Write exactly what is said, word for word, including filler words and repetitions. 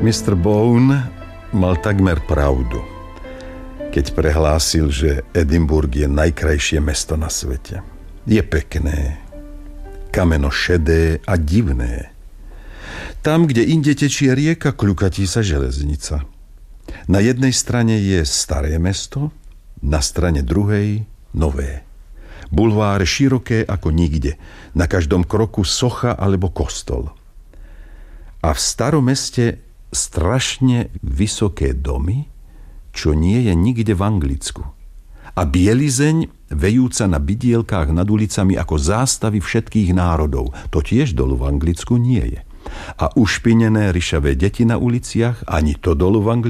mister Bone mal takmer pravdu, keď prehlásil, že Edinburgh je najkrajšie mesto na svete. Je pekné, kameno šedé a divné. Tam, kde inde tečie rieka, kľukatí sa železnica. Na jednej strane je staré mesto, na strane druhej nové. Bulváre široké ako nikde, na každom kroku socha alebo kostol. A v starom meste strašne vysoké domy, čo nie je nikde v Anglicku. A bielizeň vejúca na bidielkách nad ulicami ako zástavy všetkých národov. To tiež dolu v Anglicku nie je. A ušpinené ryšavé deti na uliciach, ani to dolu v Anglicku